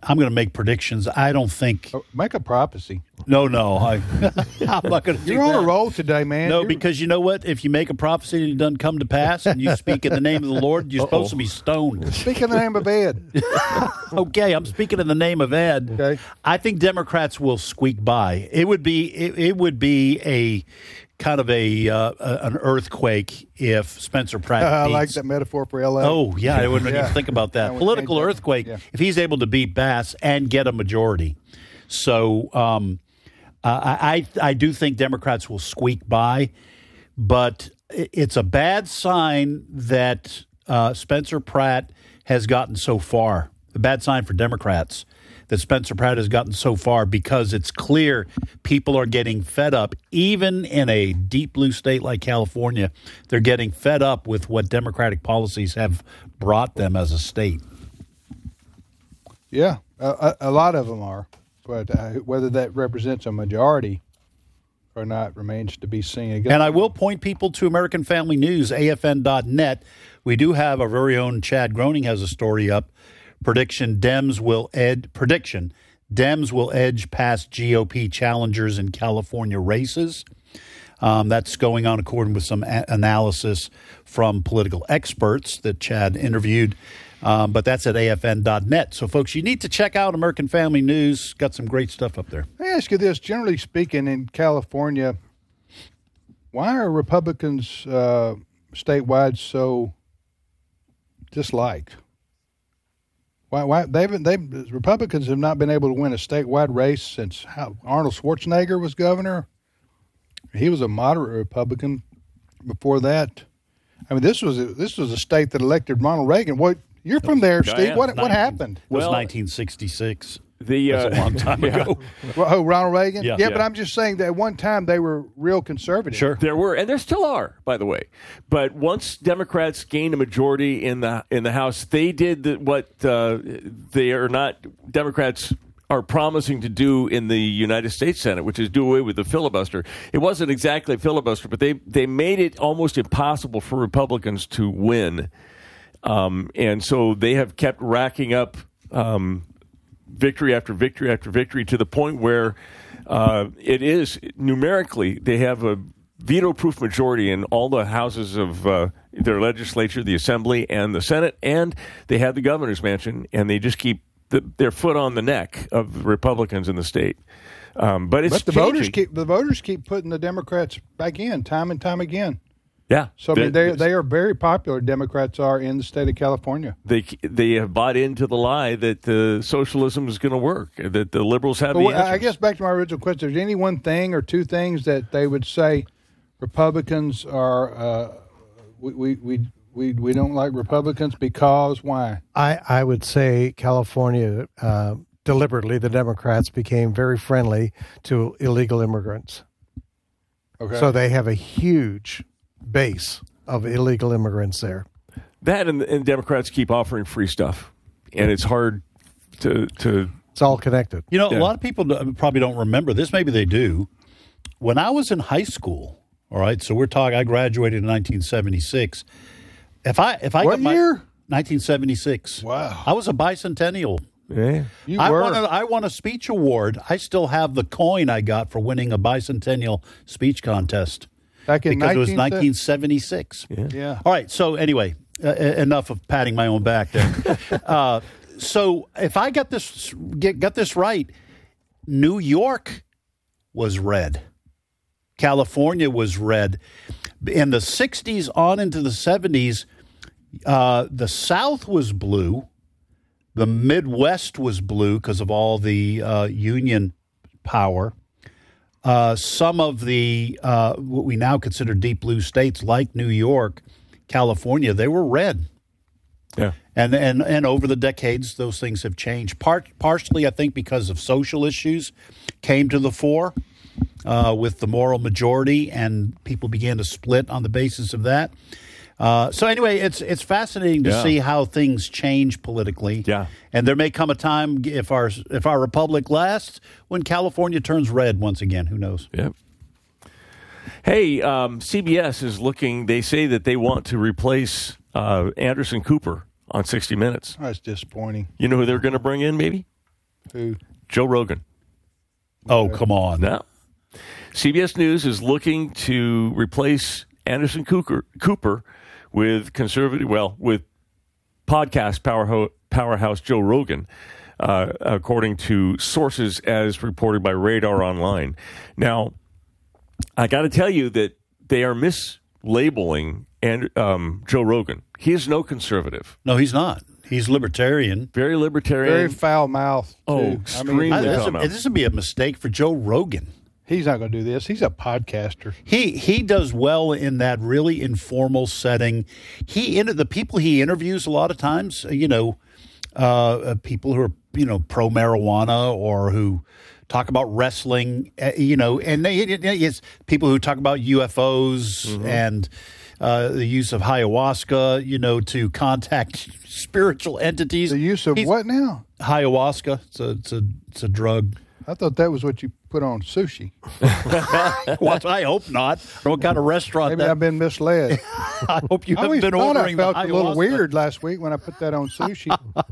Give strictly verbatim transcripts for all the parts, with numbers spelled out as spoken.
I'm going to make predictions. I don't think. Oh, make a prophecy. No, no. I, I'm not going to do You're on that. a roll today, man. No, You're... because you know what? If you make a prophecy and it doesn't come to pass and you speak in the name of the Lord, you're Uh-oh. supposed to be stoned. Speak in the name of Ed. Okay, I'm speaking in the name of Ed. Okay. I think Democrats will squeak by. It would be it, it would be a kind of a uh, an earthquake if Spencer Pratt Uh, I beats. like that metaphor for L A. Oh, yeah, I wouldn't Yeah. even think about that. That would Political change that. earthquake Yeah. if he's able to beat Bass and get a majority. So um, uh, I, I do think Democrats will squeak by, but it's a bad sign that uh, Spencer Pratt has gotten so far. A bad sign for Democrats that Spencer Pratt has gotten so far, because it's clear people are getting fed up. Even in a deep blue state like California, they're getting fed up with what Democratic policies have brought them as a state. Yeah, a, a, a lot of them are. But uh, whether that represents a majority or not remains to be seen. Again, And I will point people to American Family News, A F N dot net. We do have our very own Chad Groening has a story up. Prediction: Dems will ed. Prediction: Dems will edge past G O P challengers in California races. Um, that's going on according with some a- analysis from political experts that Chad interviewed. Um, but that's at A F N dot net. So, folks, you need to check out American Family News. Got some great stuff up there. Let me ask you this. Generally speaking, in California, why are Republicans uh, statewide so disliked? Why? Why they haven't? They Republicans have not been able to win a statewide race since how, Arnold Schwarzenegger was governor. He was a moderate Republican before that. I mean, this was a, this was a state that elected Ronald Reagan. What? You're from there, Steve. yeah. What what happened? It was Well, nineteen sixty-six. The uh, That's a long time yeah. ago. Well, oh, Ronald Reagan? Yeah. yeah, Yeah. but I'm just saying that at one time they were real conservative. Sure. There were, and there still are, by the way. But once Democrats gained a majority in the in the House, they did the, what uh, they are not Democrats are promising to do in the United States Senate, which is do away with the filibuster. It wasn't exactly a filibuster, but they they made it almost impossible for Republicans to win, um, and so they have kept racking up Um, victory after victory after victory to the point where uh, it is numerically they have a veto-proof majority in all the houses of uh, their legislature, the Assembly, and the Senate, and they have the governor's mansion, and they just keep the, their foot on the neck of Republicans in the state. Um, but it's But the changing. voters keep the voters keep putting the Democrats back in time and time again. yeah. So I mean, they They- they are very popular. Democrats are in the state of California. They they have bought into the lie that the socialism is going to work, that the liberals have But the what- I answers. guess back to my original question: is there any one thing or two things that they would say Republicans are uh, we, we we we we don't like Republicans because why? I, I would say California, uh, deliberately, the Democrats became very friendly to illegal immigrants. Okay. So they have a huge base of illegal immigrants there. That and, and Democrats keep offering free stuff, and it's hard to to. It's all connected. You know, Yeah. a lot of people do- probably don't remember this. Maybe they do. When I was in high school, all right, so we're talking, I graduated in nineteen seventy-six. If I if I What got my year? nineteen seventy-six. Wow. I was a bicentennial. Yeah. You I were. won, a, I won a speech award. I still have the coin I got for winning a bicentennial speech contest back in because it was nineteen nineteen seventy-six. Yeah. All right. So anyway, uh, enough of patting my own back there. uh, so if I got this get got this right, New York was red. California was red. In the sixties on into the seventies, uh, the South was blue. The Midwest was blue because of all the uh, Union power. Uh, some of the uh, what we now consider deep blue states, like New York, California, they were red. Yeah. And and and over the decades, those things have changed. Part partially, I think, because of social issues came to the fore uh, with the moral majority, and people began to split on the basis of that. Uh, so anyway, it's it's fascinating to Yeah. see how things change politically. Yeah. And there may come a time, if our if our republic lasts, when California turns red once again. Who knows? Yep. Hey, um, C B S is looking. They say that they want to replace uh, Anderson Cooper on sixty minutes. That's disappointing. You know who they're going to bring in? Maybe Who? Joe Rogan. Oh, come on. Now, C B S News is looking to replace Anderson Cooper, Cooper with conservative, well, with podcast powerhouse, powerhouse Joe Rogan, uh, according to sources as reported by Radar Online. Now, I got to tell you that they are mislabeling and um, Joe Rogan. He is no conservative. No, he's not. He's libertarian. Very libertarian. Very foul mouth. Oh, too. extremely I mean, I, foul this, mouth. would, this would be a mistake for Joe Rogan. he's not going to do this. He's a podcaster. He he does well in that really informal setting. He inter- the people he interviews a lot of times, you know, uh, people who are you know pro marijuana or who talk about wrestling, uh, you know, and they, it, it's people who talk about U F Os mm-hmm. and uh, the use of ayahuasca, you know, to contact spiritual entities. The use of He's, what now? Ayahuasca. It's a, it's a it's a drug. I thought that was what you put on sushi. Well, I hope not. Or what kind of restaurant? Maybe that, I've been misled. I hope you I haven't always been thought ordering. I felt the a little ayahuasca. weird last week when I put that on sushi.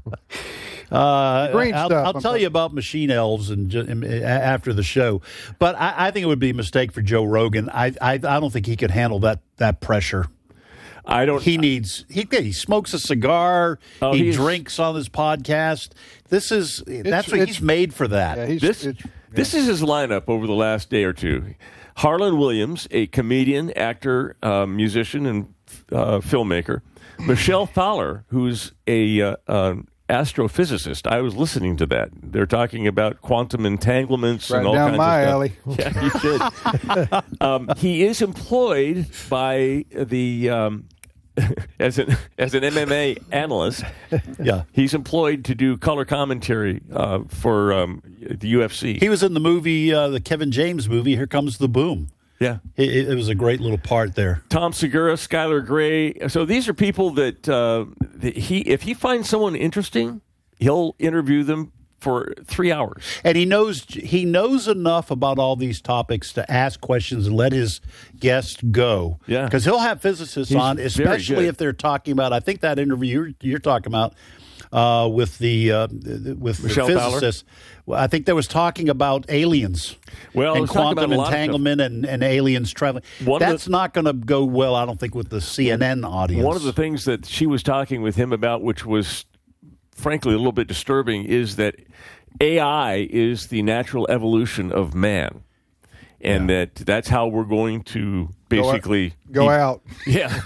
Uh, green I'll, stuff, I'll I'm tell talking. you about machine elves and ju- um, a- after the show, but I, I think it would be a mistake for Joe Rogan. I, I I don't think he could handle that that pressure. I don't. He needs he he smokes a cigar. Oh, he he's- drinks on his podcast. This is that's what it's- he's made for that. Yeah, he's, This it's, this is his lineup over the last day or two. Harlan Williams, a comedian, actor, uh, musician, and uh, filmmaker. Michelle Thaler, who's a uh, uh, astrophysicist. I was listening to that. They're talking about quantum entanglements right and all down kinds my of alley. stuff. Yeah, you should. um, he is employed by the um, as an as an M M A analyst. Yeah, He's employed to do color commentary uh, for um, the U F C. he was in the movie, uh, the Kevin James movie. Here Comes the Boom. yeah. It, it was a great little part there. Tom Segura, Skylar Gray. So these are people that, uh, that he, if he finds someone interesting, he'll interview them for three hours. And he knows he knows enough about all these topics to ask questions and let his guests go. Yeah. Because he'll have physicists He's on, very especially good. if they're talking about. I think that interview you're, you're talking about uh, with the uh, with Michelle the Thaler? physicists. Well, I think they was talking about aliens. Well, and it's talking about quantum a lot of entanglement and, and aliens traveling. One of That's the- not going to go well, I don't think, with the C N N audience. One of the things that she was talking with him about, which was frankly a little bit disturbing, is that A I is the natural evolution of man. And that that's how we're going to basically Go out. Yeah.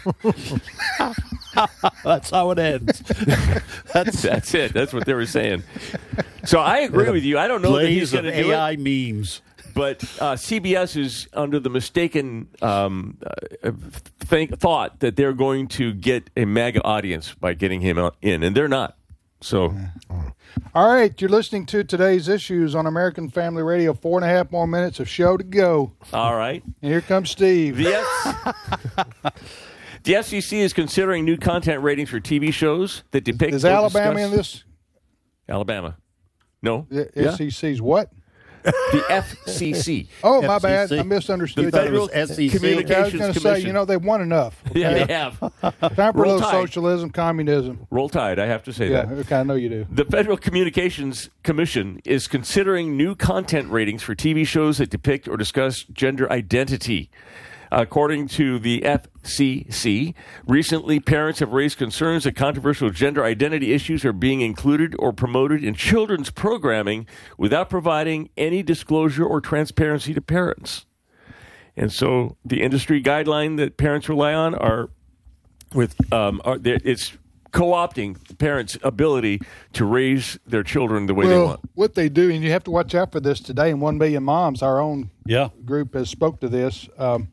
That's how it ends. That's That's it. That's what they were saying. So I agree with you. I don't know that he's blaze of going to do A I it, memes. but uh, C B S is under the mistaken um, uh, think, thought that they're going to get a mega audience by getting him out- in, and they're not. So All right, you're listening to today's issues on American Family Radio. Four and a half more minutes of show to go. all right. And here comes Steve. The, F- the F C C is considering new content ratings for T V shows that depict. Is or Alabama discuss- in this? Alabama. No. The Yeah. S E C's what? The F C C. Oh, my F C C. bad. I misunderstood. The thought it you. was S E C. I was Communications going to say, Commission. you know, they've won enough. Yeah, okay? they have. Time for a Roll little Tide. socialism, communism. Roll Tide, I have to say Yeah, that. okay, I know you do. The Federal Communications Commission is considering new content ratings for T V shows that depict or discuss gender identity. According to the F C C, recently parents have raised concerns that controversial gender identity issues are being included or promoted in children's programming without providing any disclosure or transparency to parents. And so the industry guideline that parents rely on are with um, are, it's co-opting parents' ability to raise their children the way they Well, want. what they do, and you have to watch out for this today, and One Million Moms, our own Yeah. group, has spoke to this. Um,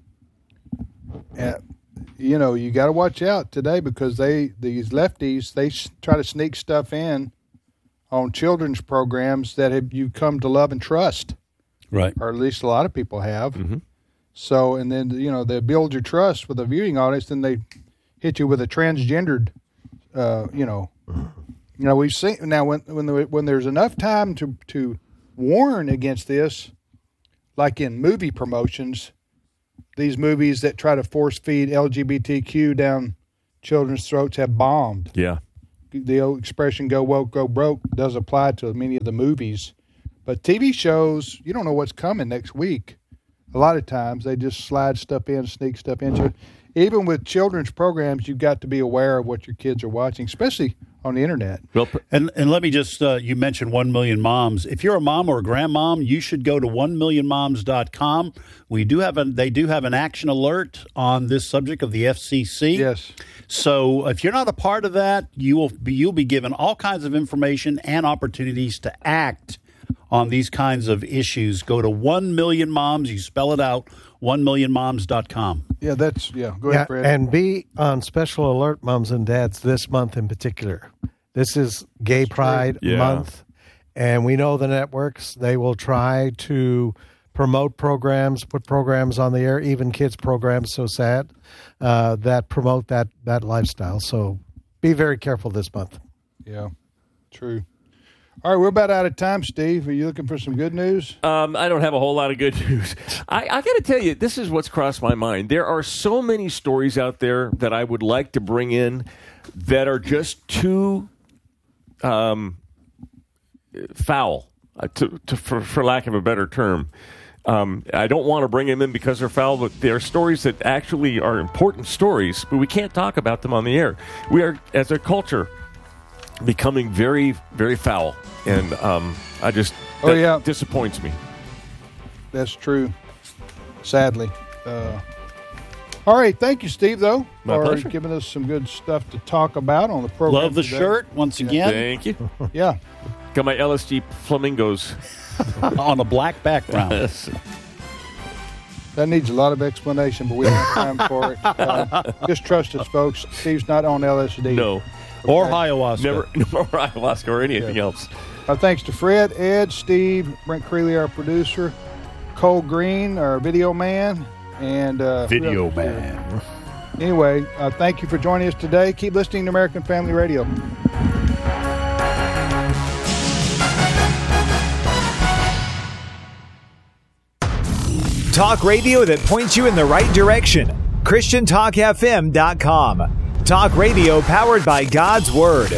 uh, you know, you got to watch out today because they these lefties they s- try to sneak stuff in on children's programs that have you come to love and trust, Right. or at least a lot of people have. Mm-hmm. So, and then you know they build your trust with a viewing audience, then they hit you with a transgendered, uh, you know. You know, we've seen now when when there, when there's enough time to to warn against this, like in movie promotions, these movies that try to force feed L G B T Q down children's throats have bombed. Yeah. the old expression "go woke, go broke" does apply to many of the movies. But T V shows, you don't know what's coming next week. A lot of times they just slide stuff in, sneak stuff into it. Even with children's programs, you've got to be aware of what your kids are watching, especially on the internet. Well, and and let me just, uh, you mentioned One Million Moms. If you're a mom or a grandmom, you should go to one million moms dot com. We do have a, they do have an action alert on this subject of the F C C. Yes. So if you're not a part of that, you will be, you'll be given all kinds of information and opportunities to act on these kinds of issues. Go to One Million Moms. You spell it out, one million moms dot com. Yeah, that's, yeah, go yeah, ahead, Fred. And be on special alert, moms and dads, this month in particular. This is Gay Pride Yeah. Month, and we know the networks, they will try to promote programs, put programs on the air, even kids' programs, so sad, uh, that promote that, that lifestyle. So be very careful this month. Yeah, true. All right, we're about out of time, Steve. Are you looking for some good news? Um, I don't have a whole lot of good news. I, I got to tell you, this is what's crossed my mind. There are so many stories out there that I would like to bring in that are just too um, foul, uh, to, to, for, for lack of a better term. Um, I don't want to bring them in because they're foul, but they're stories that actually are important stories, but we can't talk about them on the air. We are, as a culture, becoming very, very foul, and um, I just Oh, that yeah. disappoints me. That's true, sadly. Uh, all right, thank you, Steve, though, My for pleasure. giving us some good stuff to talk about on the program. Love the today. shirt once again Thank you. Yeah. Got my L S D flamingos. on a black background. Yes. That needs a lot of explanation, but we don't have time for it. Uh, just trust us, folks. Steve's not on L S D. No, Or ayahuasca. never, nor ayahuasca or anything Yeah. else. Uh, thanks to Fred, Ed, Steve, Brent Creeley, our producer, Cole Green, our video man, and uh, Video who else is here? man. Anyway, uh, thank you for joining us today. Keep listening to American Family Radio. Talk radio that points you in the right direction. Christian Talk F M dot com. Talk radio powered by God's Word.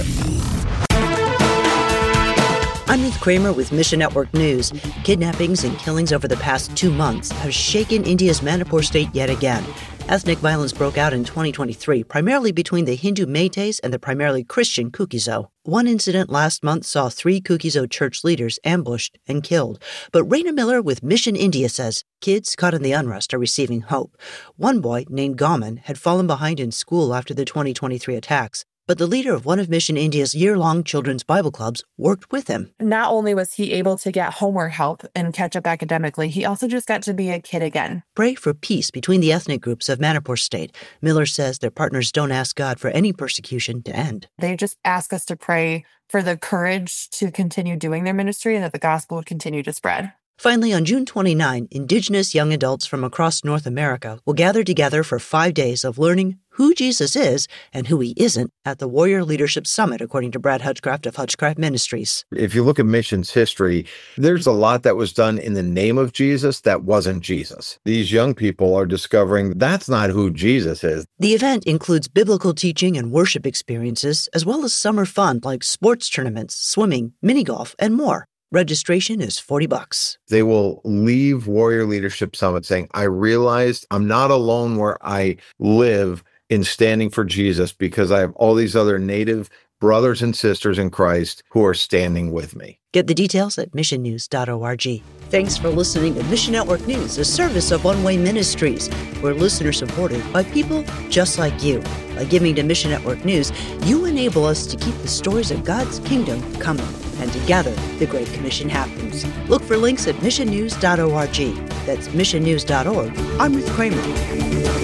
I'm Ruth Kramer with Mission Network News. Kidnappings and killings over the past two months have shaken India's Manipur state yet again. Ethnic violence broke out in twenty twenty-three, primarily between the Hindu Meiteis and the primarily Christian Kuki-Zo. One incident last month saw three Kuki-Zo church leaders ambushed and killed. But Raina Miller with Mission India says kids caught in the unrest are receiving hope. One boy, named Gaman, had fallen behind in school after the twenty twenty-three attacks. But the leader of one of Mission India's year-long children's Bible clubs worked with him. Not only was he able to get homework help and catch up academically, he also just got to be a kid again. Pray for peace between the ethnic groups of Manipur State. Miller says their partners don't ask God for any persecution to end. They just ask us to pray for the courage to continue doing their ministry and that the gospel would continue to spread. Finally, on June twenty-ninth, Indigenous young adults from across North America will gather together for five days of learning who Jesus is and who he isn't at the Warrior Leadership Summit, according to Brad Hutchcraft of Hutchcraft Ministries. If you look at missions history, there's a lot that was done in the name of Jesus that wasn't Jesus. These young people are discovering that's not who Jesus is. The event includes biblical teaching and worship experiences, as well as summer fun like sports tournaments, swimming, mini golf, and more. Registration is forty bucks. They will leave Warrior Leadership Summit saying, I realized I'm not alone where I live in standing for Jesus because I have all these other Native brothers and sisters in Christ who are standing with me. Get the details at mission news dot org. Thanks for listening to Mission Network News, a service of One Way Ministries. We're listener supported by people just like you. By giving to Mission Network News, you enable us to keep the stories of God's kingdom coming. And together, the Great Commission happens. Look for links at mission news dot org. That's mission news dot org. I'm Ruth Kramer.